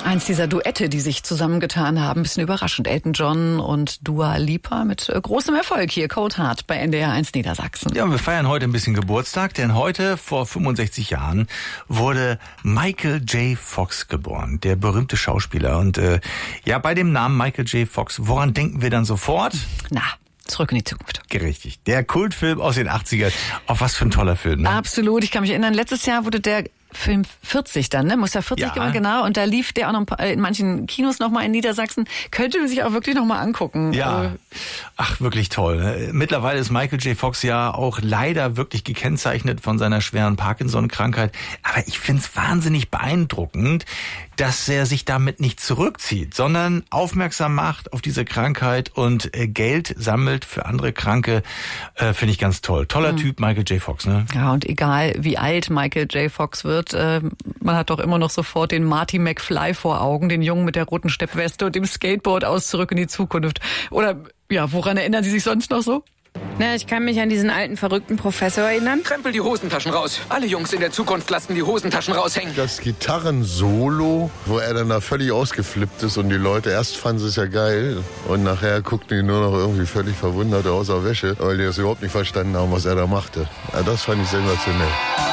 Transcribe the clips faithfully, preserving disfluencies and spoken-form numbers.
Eins dieser Duette, die sich zusammengetan haben, ein bisschen überraschend. Elton John und Dua Lipa mit großem Erfolg hier. Cold Heart bei N D R eins Niedersachsen. Ja, wir feiern heute ein bisschen Geburtstag, denn heute vor fünfundsechzig Jahren wurde Michael J. Fox geboren, der berühmte Schauspieler. Und äh, ja, bei dem Namen Michael J. Fox, woran denken wir dann sofort? Na, Zurück in die Zukunft. Richtig. Der Kultfilm aus den achtzigern. Auch was für ein toller Film, ne? Absolut. Ich kann mich erinnern, letztes Jahr wurde der Film vierzig dann, ne? Muss ja vierzig Ja. gemacht, genau. Und da lief der auch noch in manchen Kinos noch mal in Niedersachsen. Könnte man sich auch wirklich noch mal angucken. Ja, ach, wirklich toll. Mittlerweile ist Michael J. Fox ja auch leider wirklich gekennzeichnet von seiner schweren Parkinson-Krankheit. Aber ich find's wahnsinnig beeindruckend, dass er sich damit nicht zurückzieht, sondern aufmerksam macht auf diese Krankheit und äh, Geld sammelt für andere Kranke. Äh, Finde ich ganz toll. Toller mhm. Typ, Michael J. Fox, ne? Ja, und egal wie alt Michael J. Fox wird, äh, man hat doch immer noch sofort den Marty McFly vor Augen, den Jungen mit der roten Steppweste und dem Skateboard aus Zurück in die Zukunft. Oder, ja, woran erinnern Sie sich sonst noch so? Na, ich kann mich an diesen alten, verrückten Professor erinnern. Krempel die Hosentaschen raus. Alle Jungs in der Zukunft lassen die Hosentaschen raushängen. Das Gitarren-Solo, wo er dann da völlig ausgeflippt ist und die Leute, erst fanden sie es ja geil und nachher guckten die nur noch irgendwie völlig verwundert aus der Wäsche, weil die das überhaupt nicht verstanden haben, was er da machte. Ja, das fand ich sensationell.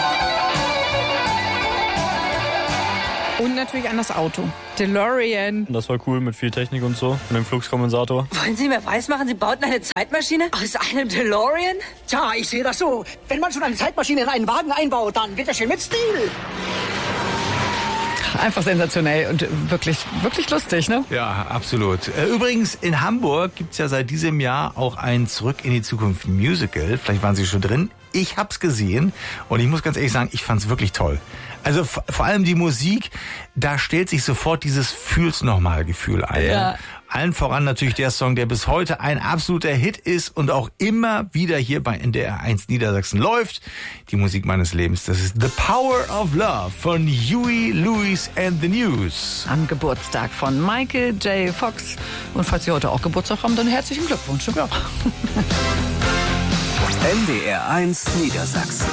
Und natürlich an das Auto. DeLorean. Das war cool mit viel Technik und so. Und dem Fluxkompensator. Wollen Sie mir weismachen, Sie bauten eine Zeitmaschine aus einem DeLorean? Tja, ich sehe das so. Wenn man schon eine Zeitmaschine in einen Wagen einbaut, dann wird das schön mit Stil. Einfach sensationell und wirklich, wirklich lustig, ne? Ja, absolut. Übrigens, in Hamburg gibt's ja seit diesem Jahr auch ein Zurück in die Zukunft Musical. Vielleicht waren Sie schon drin. Ich hab's gesehen und ich muss ganz ehrlich sagen, ich fand's wirklich toll. Also vor allem die Musik, da stellt sich sofort dieses Fühl's-nochmal-Gefühl ein. Ja. Allen voran natürlich der Song, der bis heute ein absoluter Hit ist und auch immer wieder hier bei N D R eins Niedersachsen läuft. Die Musik meines Lebens, das ist The Power of Love von Huey Lewis and the News. Am Geburtstag von Michael J. Fox. Und falls Sie heute auch Geburtstag haben, dann herzlichen Glückwunsch. Ja. N D R eins Niedersachsen.